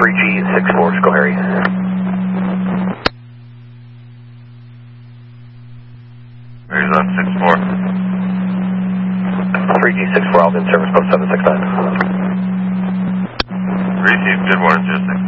3G64, go Harry. Harry's on 6-4. 3G64, I'll be in service, post 769. Received, good morning, just 6.